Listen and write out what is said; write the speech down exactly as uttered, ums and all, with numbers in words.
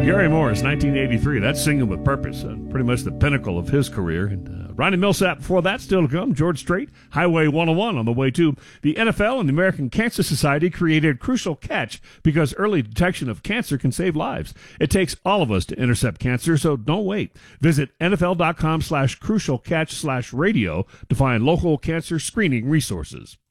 Gary Morris, nineteen eighty-three. That's Singing with Purpose, uh, pretty much the pinnacle of his career. And uh, Ronnie Millsap before that, still to come. George Strait, Highway one oh one on the way to. The N F L and the American Cancer Society created Crucial Catch because early detection of cancer can save lives. It takes all of us to intercept cancer, so don't wait. Visit nfl.com slash crucial catch slash radio to find local cancer screening resources.